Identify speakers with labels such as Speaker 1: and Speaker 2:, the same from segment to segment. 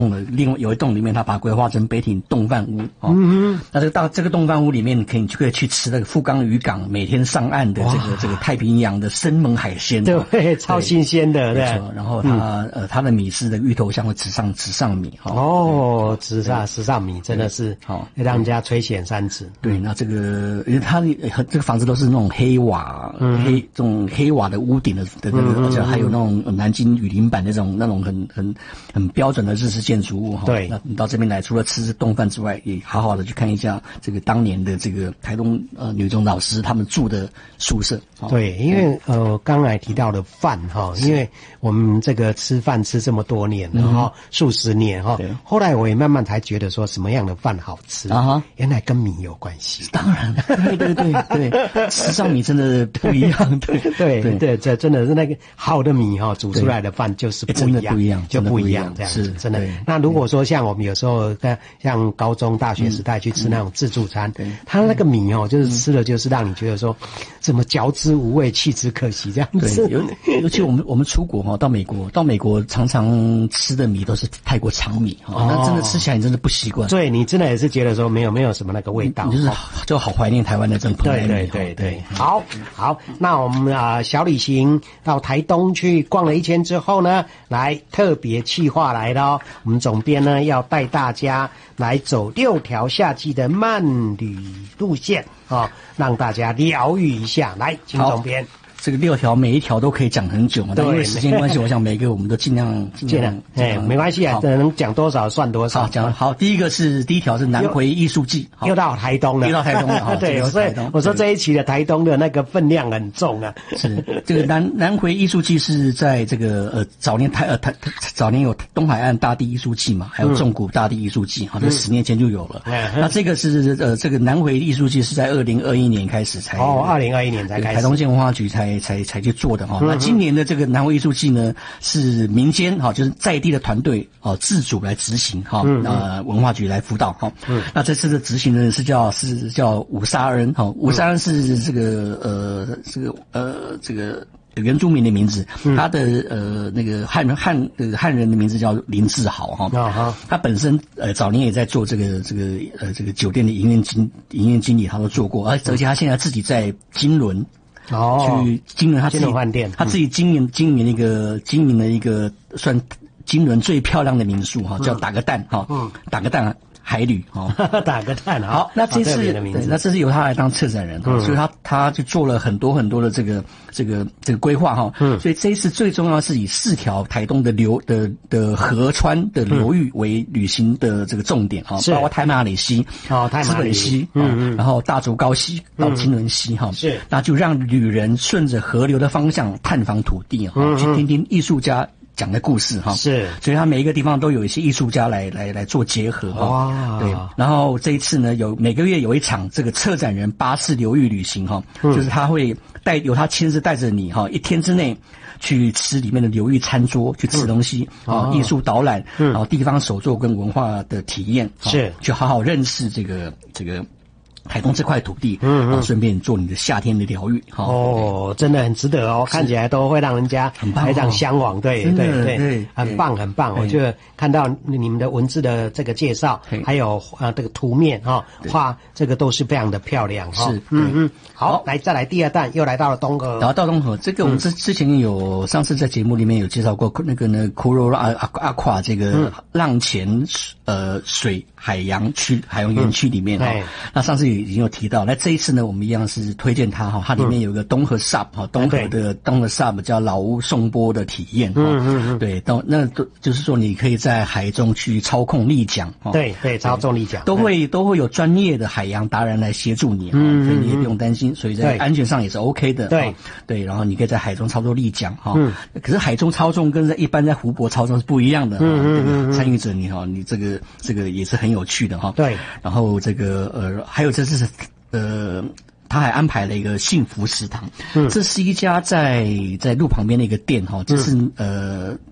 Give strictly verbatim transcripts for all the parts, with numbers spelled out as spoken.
Speaker 1: 了另外有一栋里面，它把它规划成北町冻饭屋哦。嗯那这个到这个冻饭屋里面，可以就可以去吃那个富冈渔港每天上岸的这个这个太平洋的生猛海鲜，
Speaker 2: 对，对超新鲜的，对。
Speaker 1: 然后它、嗯、呃它的米是的芋头香会直上直上米哈。
Speaker 2: 哦，直上直上米真的是好让人家垂涎三尺。
Speaker 1: 对，那这个因为它这个房子都是那种黑瓦、嗯、黑这种黑瓦的屋顶的的这个，而且还有那种南京雨林版的这种那种很很很标准的日式建筑物哈。对，那你到这边来，除了吃冻饭之外，也好好的去看一下这个当年的这个台东呃女中老师他们住的宿舍。
Speaker 2: 对，因为呃刚才提到的饭哈，因为我们这个吃饭吃这么多年了哈，数十年哈，后来我也慢慢才觉得说什么样的饭好吃啊哈，原来跟米有关系。
Speaker 1: 当然，对对对对，吃上米真的不一样。对
Speaker 2: 对对对，这真的是那个好的米哈，煮出来的饭就是不一样，不一样就不一样这样子，真的。那如果说像我们有时候像高中、大学时代去吃那种自助餐，它那个米哦，就是吃了就是让你觉得说，怎么嚼之无味，弃之可惜这样子。
Speaker 1: 尤尤其我们我们出国哈，到美国，到美国常常吃的米都是泰国长米哈，那真的吃起来你真的不习惯。
Speaker 2: 对，你真的也是觉得说没有没有什么那个味道，
Speaker 1: 就是就好怀念台湾的这种蓬莱米。
Speaker 2: 对对对对，好好，那我们啊小旅行到台东去逛了一圈之后呢，来特别企划来了哦，我们总编呢要带大家来走六条夏季的慢旅路线啊、哦，让大家疗愈一下。来，请总编。
Speaker 1: 这个六条每一条都可以讲很久嘛，但因为时间关系，我想每个我们都尽量尽量。
Speaker 2: 哎，没关系啊，能讲多少算多少。
Speaker 1: 好，讲好。第一个是第一条是南回艺术季，
Speaker 2: 又到台东了，
Speaker 1: 又到台东了。
Speaker 2: 对，所以我说这一期的台东的那个分量很重啊。
Speaker 1: 是这个南南回艺术季是在这个呃早年台呃台早年有东海岸大地艺术季嘛，还有纵谷大地艺术季，好，这十年前就有了。那这个是呃这个南回艺术季是在二零二一年开始才
Speaker 2: 哦，二零二一年才开始，
Speaker 1: 台东县文化局才才才去做的哈。那今年的这个南回艺术季呢，是民间哈，就是在地的团队哦自主来执行哈，呃文化局来辅导哈。那这次的执行呢是叫是叫五沙恩哈，五沙恩是这个呃这个呃这个。原住民的名字，他的呃那个汉人汉呃汉人的名字叫林志豪哈，他本身呃早年也在做这个这个呃这个酒店的营运经营运经理，他都做过，而而且他现在自己在金轮哦去金轮他自己
Speaker 2: 饭店，
Speaker 1: 他自己经营经营一个经营了一个算金轮最漂亮的民宿哈，叫打个蛋哈，打个蛋。海旅哦，
Speaker 2: 打个蛋啊！
Speaker 1: 好，那这次对，那这是由他来当策展人，嗯、所以他他就做了很多很多的这个这个这个规划哈。嗯，所以这一次最重要是以四条台东的流的的河川的流域为旅行的这个重点哈，包括太马里溪、
Speaker 2: 哦太马里
Speaker 1: 溪，嗯嗯，然后大竹高溪到金轮溪哈，是，那就让旅人顺着河流的方向探访土地哈，去听听艺术家讲的故事哈，是，所以他每一个地方都有一些艺术家来来来做结合哈，哇，对，然后这一次呢，有每个月有一场这个策展人巴士流域旅行哈，嗯、就是他会带由他亲自带着你哈，一天之内去吃里面的流域餐桌，去吃东西啊，艺术导览，然后地方手作跟文化的体验，是，去好好认识这个这个。台东这块土地，嗯嗯，顺便做你的夏天的疗愈，哈
Speaker 2: 哦，真的很值得哦，看起来都会让人家非常向往，对对对，很棒很棒。我觉得看到你们的文字的这个介绍，还有啊这个图面哈，画这个都是非常的漂亮哈。是，嗯嗯，好，来再来第二站，又来到了东河，
Speaker 1: 然后到东河，这个我们之之前有上次在节目里面有介绍过那个呢，库罗阿阿阿夸这个浪前呃水海洋区海洋园区里面哈，那上次已经有提到，那这一次呢，我们一样是推荐它哈，它里面有一个东河 S U B 哈，东河的东河 S U B 叫老屋颂钵的体验哈，嗯嗯嗯，对，都那都就是说你可以在海中去操控立桨哈，
Speaker 2: 对对，操纵立桨，
Speaker 1: 都会都会有专业的海洋达人来协助你哈，所以你也不用担心，所以在安全上也是 OK 的，对对，然后你可以在海中操作立桨哈，嗯，可是海中操纵跟在一般在湖泊操纵是不一样的，嗯嗯嗯，参与者你哈，你这个这个也是很有趣的哈，对，然后这个呃还有这是。呃，他还安排了一个幸福食堂，嗯，这是一家在在路旁边的一个店哈，这是、嗯、呃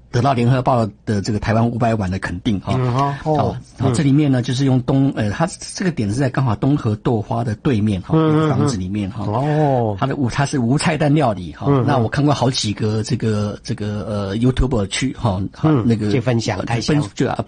Speaker 1: 得到联合报的这个台湾五百碗的肯定哈。
Speaker 2: 嗯哦
Speaker 1: 哦，好，这里面呢就是用东呃，它这个点是在刚好东河豆花的对面哈，嗯、房子里面哈。哦，它的无它是无菜单料理哈。嗯、那我看过好几个这个这个呃 YouTuber 去哈，嗯、那个
Speaker 2: 去分享开箱，
Speaker 1: 就啊